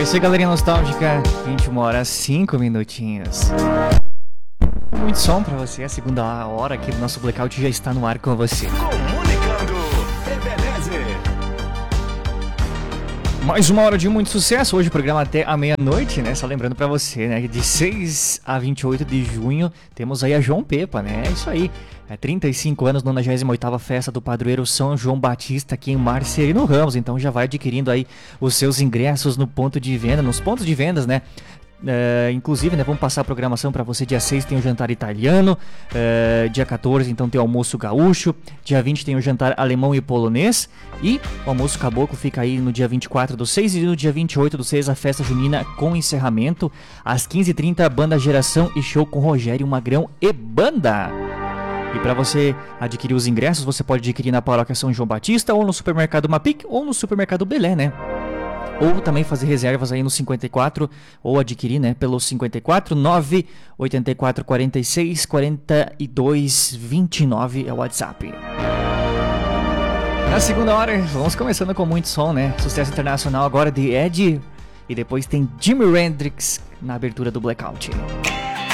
É isso aí, galerinha nostálgica. 21h05. Muito som pra você, a segunda hora aqui do nosso Blackout já está no ar com você. Comunicando, Ebenezer. Mais uma hora de muito sucesso, hoje o programa até a meia-noite, né? Só lembrando pra você, né? De 6 a 28 de junho temos aí a João Pepa, né? É isso aí. 35 anos, 98ª festa do padroeiro São João Batista aqui em Marcelino Ramos. Então já vai adquirindo aí os seus ingressos no ponto de venda, nos pontos de vendas, né? Inclusive, né, vamos passar a programação para você. Dia 6 tem o jantar italiano, dia 14 então tem o almoço gaúcho, dia 20 tem o jantar alemão e polonês, e o almoço caboclo fica aí no dia 24 do 6, e no dia 28 do 6 a festa junina com encerramento às 15h30, banda Geração e show com Rogério Magrão e banda. E para você adquirir os ingressos, você pode adquirir na Paróquia São João Batista, ou no Supermercado Mapic, ou no Supermercado Belé, né? Ou também fazer reservas aí no 54, ou adquirir, né, pelo 54 9 84 46 42 29 é o WhatsApp. Na segunda hora, vamos começando com muito som, né? Sucesso internacional agora de Ed, e depois tem Jimi Hendrix na abertura do Blackout.